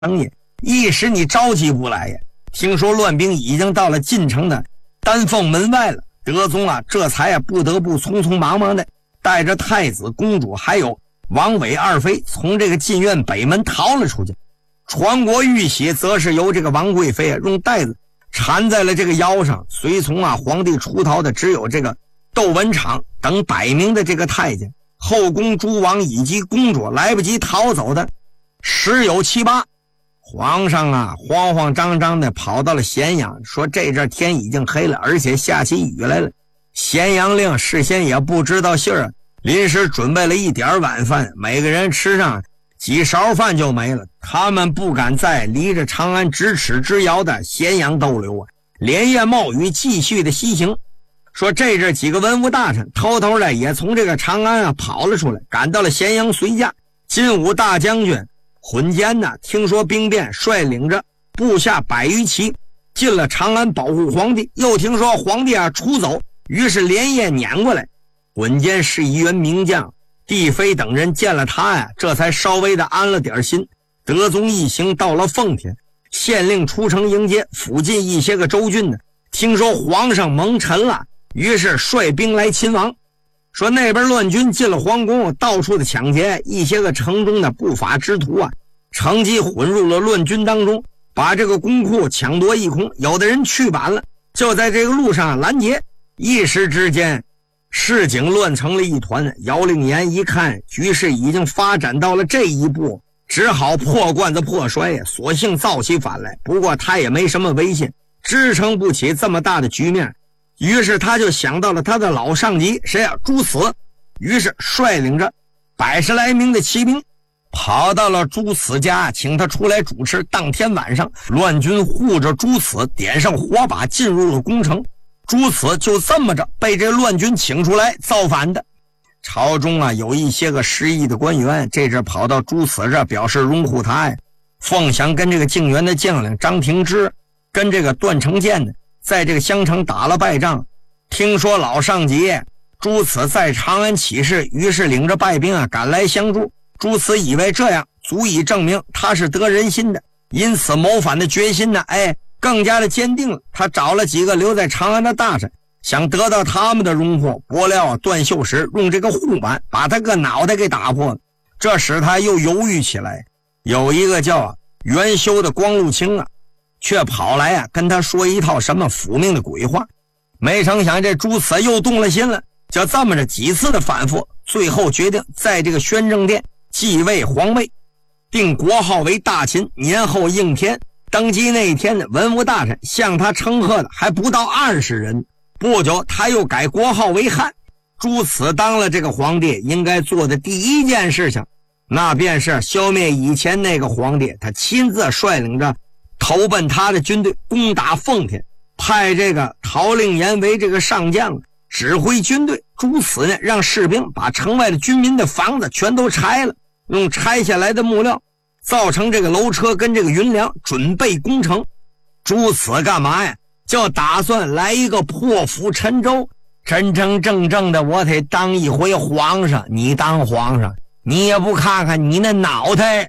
也，一时你着急不来呀。听说乱兵已经到了晋城的丹凤门外了，德宗啊这才不得不匆匆忙忙的带着太子、公主还有王伟二妃从这个禁院北门逃了出去。传国玉玺则是由这个王贵妃用带子缠在了这个腰上，随从皇帝出逃的只有这个窦文畅等100名的这个太监，后宫诸王以及公主来不及逃走的十有七八。皇上慌慌张张的跑到了咸阳，说这阵天已经黑了，而且下起雨来了。咸阳令事先也不知道信儿，临时准备了一点晚饭，每个人吃上几勺饭就没了。他们不敢在离着长安咫尺之遥的咸阳逗留连夜冒雨继续的西行。说这阵几个文武大臣偷偷的也从这个长安跑了出来，赶到了咸阳随驾。金武大将军混监听说兵变，率领着部下100余骑进了长安保护皇帝，又听说皇帝出走，于是连夜撵过来。混监是一员名将，帝妃等人见了他这才稍微的安了点心。德宗一行到了奉天，县令出城迎接，附近一些个州郡听说皇上蒙尘了，于是率兵来勤王。说那边乱军进了皇宫，到处的抢劫，一些个城中的不法之徒乘机混入了乱军当中，把这个公库抢夺一空，有的人去晚了，就在这个路上拦截，一时之间市井乱成了一团。姚令言一看局势已经发展到了这一步，只好破罐子破摔索性造起反来。不过他也没什么威信，支撑不起这么大的局面，于是他就想到了他的老上级谁朱慈，于是率领着100来名的骑兵跑到了朱慈家，请他出来主持。当天晚上，乱军护着朱慈点上火把进入了宫城，朱慈就这么着被这乱军请出来造反的。朝中有一些个失意的官员，这阵跑到朱慈这表示拥护他凤翔跟这个靖远的将领张廷芝跟这个段成建在这个襄城打了败仗，听说老上级朱慈在长安起事，于是领着败兵赶来相助。朱慈以为这样足以证明他是得人心的，因此谋反的决心更加的坚定了。他找了几个留在长安的大臣，想得到他们的荣获，不料段秀实用这个护板把他个脑袋给打破了，这使他又犹豫起来。有一个叫元修的光禄卿却跑来跟他说一套什么抚命的鬼话。没成想这朱慈又动了心了，就这么着几次的反复，最后决定在这个宣政殿继位皇位，定国号为大秦，年后应天。登基那一天文武大臣向他称贺的还不到20人。不久他又改国号为汉。朱慈当了这个皇帝，应该做的第一件事情，那便是消灭以前那个皇帝。他亲自率领着投奔他的军队攻打奉天，派这个陶令言为这个上将指挥军队。朱慈让士兵把城外的军民的房子全都拆了，用拆下来的木料造成这个楼车跟这个云梁，准备攻城。朱慈干嘛呀？就打算来一个破釜沉舟，真真正正的我得当一回皇上。你当皇上，你也不看看你那脑袋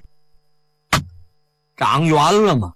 长圆了吗？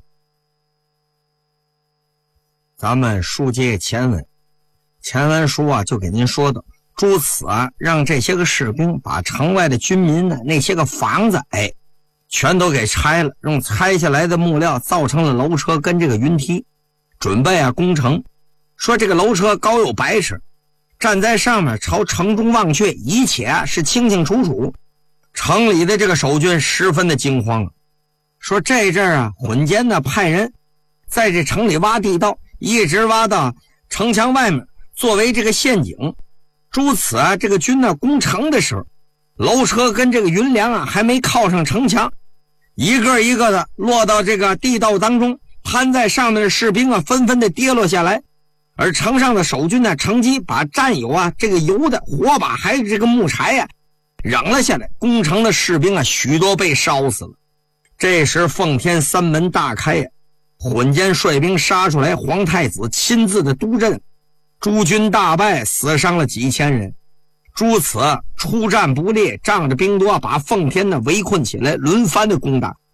咱们书接前文，前文书就给您说的，朱慈让这些个士兵把城外的军民那些个房子全都给拆了，用拆下来的木料造成了楼车跟这个云梯，准备攻城。说这个楼车高有100尺，站在上面朝城中望去，一切是清清楚楚。城里的这个守军十分的惊慌。说这阵混监派人在这城里挖地道，一直挖到城墙外面作为这个陷阱。朱慈这个军攻城的时候，楼车跟这个云梁还没靠上城墙，一个一个的落到这个地道当中，攀在上面的士兵纷纷的跌落下来。而城上的守军乘机把占有这个油的火把还有这个木柴扔了下来，攻城的士兵许多被烧死了。这时奉天三门大开混监率兵杀出来，皇太子亲自的督阵，诸军大败，死伤了几千人。朱慈出战不烈，仗着兵多把奉天围困起来，轮番的攻打。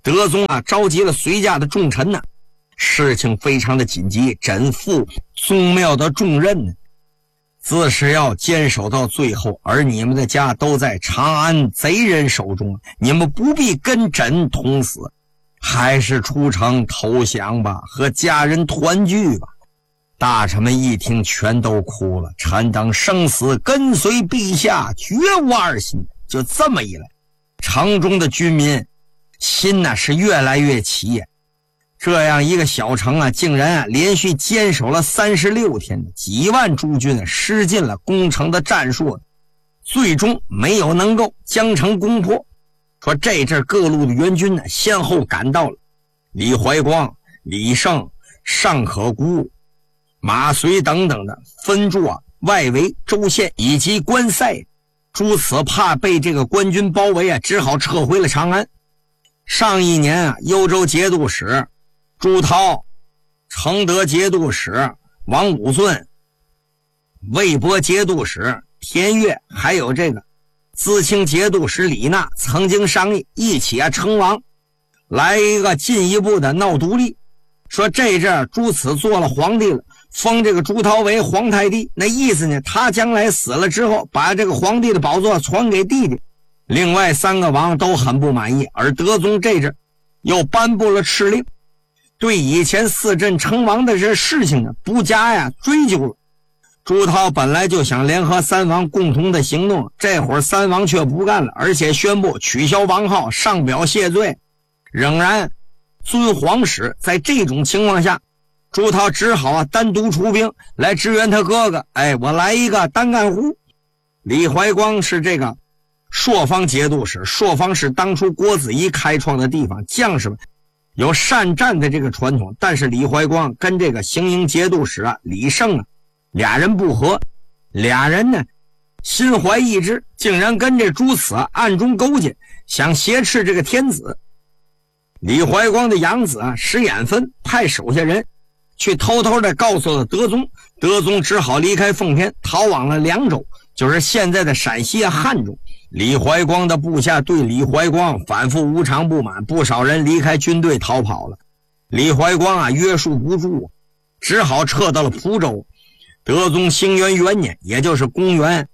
德宗啊召集了随驾的重臣呢，事情非常的紧急，枕负宗庙的重任呢，自是要坚守到最后，而你们的家都在长安贼人手中，你们不必跟朕同死，还是出城投降吧，和家人团聚吧。大臣们一听全都哭了，臣等生死跟随陛下，绝无二心。就这么一来，城中的军民心呢是越来越齐呀。这样一个小城啊，竟然啊连续坚守了36天，几万诸军施尽了攻城的战术，最终没有能够将城攻破。说这阵各路的援军呢先后赶到了，李怀光、李胜、尚可孤、马遂等等的分驻啊外围州县以及关塞。诸此怕被这个官军包围啊，只好撤回了长安。上一年啊，幽州节度使朱涛、承德节度使王武尊、魏博节度使田悦，还有这个淄青节度使李纳曾经商议一起啊称王，来一个进一步的闹独立。说这阵朱此做了皇帝了，封这个朱涛为皇太帝，那意思呢，他将来死了之后，把这个皇帝的宝座传给弟弟。另外3个王都很不满意，而德宗这阵又颁布了敕令，对以前4镇称王的这事情呢不加追究了。朱涛本来就想联合3王共同的行动，这会儿3王却不干了，而且宣布取消王号，上表谢罪，仍然尊皇室。在这种情况下，朱涛只好单独出兵来支援他哥哥。我来一个单干户。李怀光是这个朔方节度使，朔方是当初郭子仪开创的地方，将士们有善战的这个传统，但是李怀光跟这个行营节度使李胜俩人不和，俩人呢心怀异志，竟然跟这朱此暗中勾结，想挟持这个天子。李怀光的养子石眼分派手下人去偷偷的告诉了德宗，德宗只好离开奉天，逃往了凉州，就是现在的陕西汉中。李怀光的部下对李怀光反复无常不满，不少人离开军队逃跑了。李怀光约束不住，只好撤到了蒲州。德宗兴元元年，也就是公元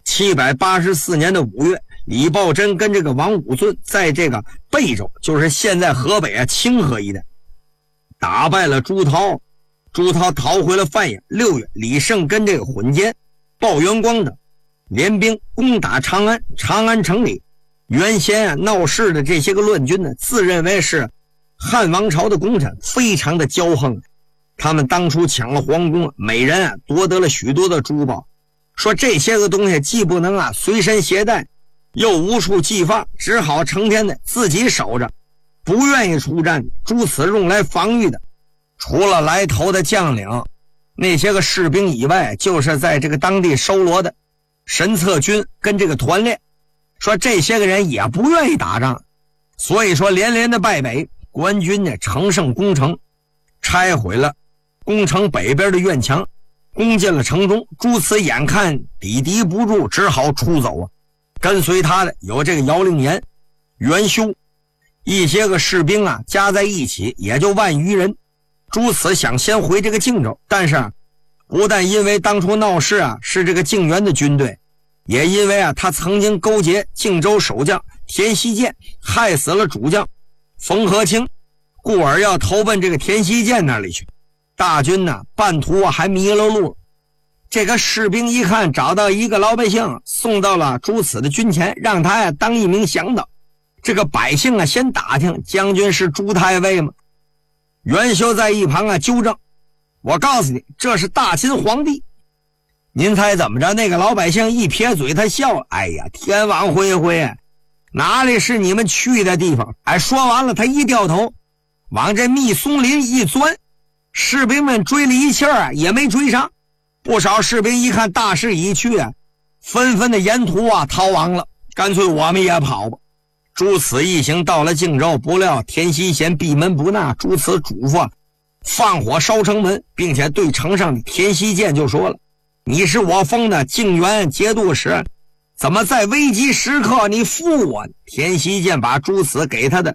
784年的5月，李抱真跟这个王武尊在这个贝州，就是现在河北清河一带，打败了朱涛。朱涛逃回了范阳。6月，李胜跟这个混监鲍元光等联兵攻打长安。长安城里原先闹事的这些个乱军呢，自认为是汉王朝的功臣，非常的骄横。他们当初抢了皇宫，每人夺得了许多的珠宝，说这些个东西既不能随身携带，又无处寄放，只好成天的自己守着，不愿意出战。诸此用来防御的，除了来头的将领那些个士兵以外，就是在这个当地收罗的神策军跟这个团练。说这些个人也不愿意打仗，所以说连连的败北。官军呢乘胜攻城，拆毁了攻城北边的院墙，攻进了城中。朱此眼看抵敌不住，只好出走跟随他的有这个姚令言、袁修，一些个士兵加在一起也就万余人。朱此想先回这个靖州，但是不但因为当初闹事是这个靖元的军队，也因为他曾经勾结靖州守将田希建，害死了主将冯和清，故而要投奔这个田希建那里去。大军半途还迷了路。这个士兵一看找到一个老百姓，送到了朱此的军前，让他当一名向导。这个百姓先打听将军是朱太尉吗？袁修在一旁纠正，我告诉你，这是大秦皇帝。您猜怎么着？那个老百姓一撇嘴，他笑了，天网恢恢，哪里是你们去的地方？说完了，他一掉头往这密松林一钻，士兵们追了一气也没追上。不少士兵一看大势已去纷纷的沿途逃亡了，干脆我们也跑吧。朱此一行到了靖州，不料田希贤闭门不纳，朱此嘱咐放火烧城门，并且对城上的田希建就说了，你是我封的靖元节度使，怎么在危急时刻你负我？田希建把朱此给他的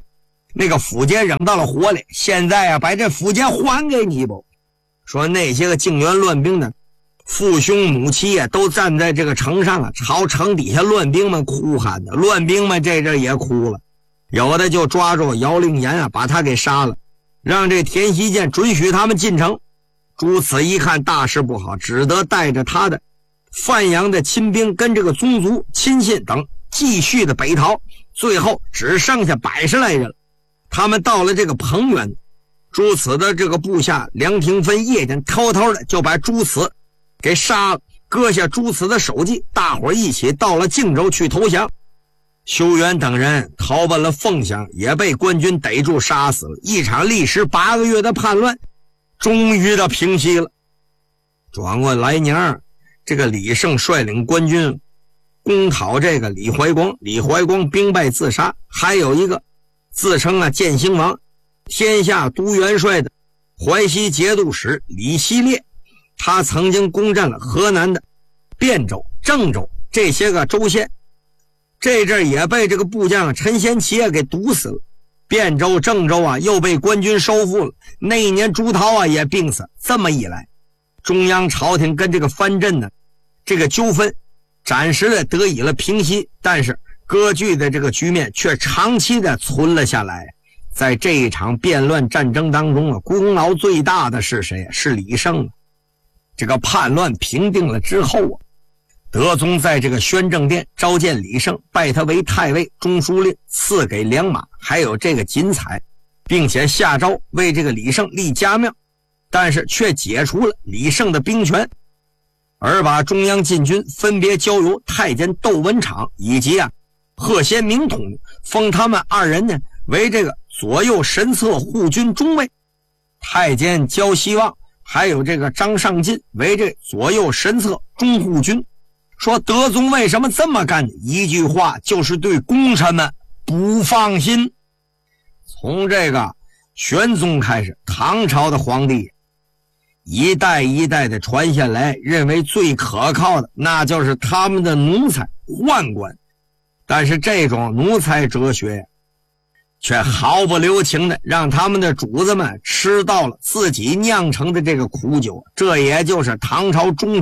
那个符节扔到了火里，现在啊把这符节还给你不？说那些个靖远乱兵的父兄母妻啊，都站在这个城上啊，朝城底下乱兵们哭喊的。乱兵们这阵也哭了，有的就抓住姚令言啊，把他给杀了，让这田希建准许他们进城。朱慈一看大事不好，只得带着他的范阳的亲兵跟这个宗族亲信等继续的北逃，最后只剩下100来人。他们到了这个彭原，朱慈的这个部下梁廷芬夜间偷偷的就把朱慈给杀了，割下朱慈的首级，大伙一起到了靖州去投降。修远等人逃奔了凤翔，也被官军逮住杀死了。一场历时8个月的叛乱终于的平息了。转过来年，这个李胜率领官军攻讨这个李怀光，李怀光兵败自杀。还有一个自称建兴王、天下都元帅的淮西节度使李希烈，他曾经攻占了河南的汴州、郑州这些个州县，这阵也被这个部将陈先奇给毒死了。汴州、郑州啊又被官军收复了。那一年朱涛啊也病死。这么一来，中央朝廷跟这个藩镇呢这个纠纷暂时的得以了平息，但是割据的这个局面却长期的存了下来。在这一场变乱战争当中啊，功劳最大的是谁？是李胜。这个叛乱平定了之后啊，德宗在这个宣政殿召见李胜，拜他为太尉、中书令，赐给良马还有这个锦彩，并且下诏为这个李胜立家庙，但是却解除了李胜的兵权，而把中央禁军分别交由太监窦文场以及贺先明统领，封他们2人呢为这个左右神策护军中尉，太监焦希望还有这个张尚进为这左右神策中护军。说德宗为什么这么干？一句话，就是对功臣们不放心。从这个玄宗开始，唐朝的皇帝一代一代的传下来，认为最可靠的那就是他们的奴才宦官，但是这种奴才哲学却毫不留情的让他们的主子们吃到了自己酿成的这个苦酒，这也就是唐朝中